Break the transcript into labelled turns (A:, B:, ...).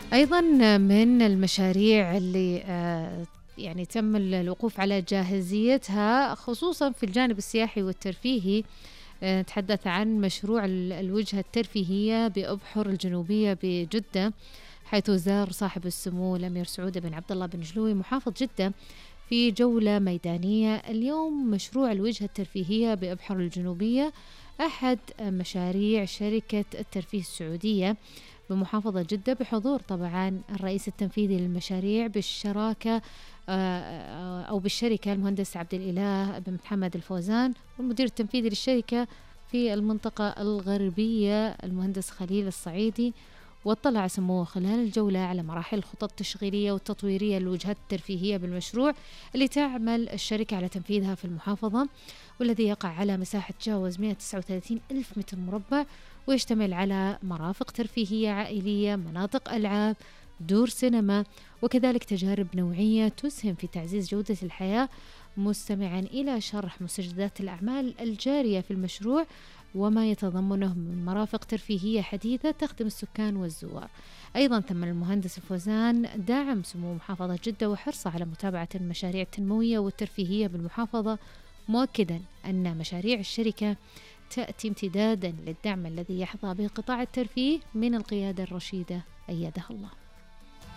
A: أيضا من المشاريع اللي يعني تم الوقوف على جاهزيتها خصوصا في الجانب السياحي والترفيهي. نتحدث عن مشروع الوجهة الترفيهية بأبحر الجنوبية بجدة، حيث زار صاحب السمو الأمير سعود بن عبد الله بن جلوي محافظ جدة في جولة ميدانية. اليوم مشروع الوجهة الترفيهية بأبحر الجنوبية أحد مشاريع شركة الترفيه السعودية بمحافظة جدة، بحضور طبعا الرئيس التنفيذي للمشاريع بالشراكة أو بالشركة المهندس عبد الإله بن محمد الفوزان، والمدير التنفيذي للشركة في المنطقة الغربية المهندس خليل الصعيدي. واطلع سموه خلال الجولة على مراحل الخطط التشغيلية والتطويرية للوجهات الترفيهية بالمشروع اللي تعمل الشركة على تنفيذها في المحافظة، والذي يقع على مساحة تجاوز 139 ألف متر مربع، ويشتمل على مرافق ترفيهية عائلية، مناطق ألعاب، دور سينما، وكذلك تجارب نوعية تسهم في تعزيز جودة الحياة، مستمعا إلى شرح مستجدات الأعمال الجارية في المشروع وما يتضمنه من مرافق ترفيهية حديثة تخدم السكان والزوار. أيضا تم المهندس الفوزان دعم سمو محافظة جدة وحرصه على متابعة المشاريع التنموية والترفيهية بالمحافظة، مؤكدا أن مشاريع الشركة تأتي امتدادا للدعم الذي يحظى به قطاع الترفيه من القيادة الرشيدة أيدها الله.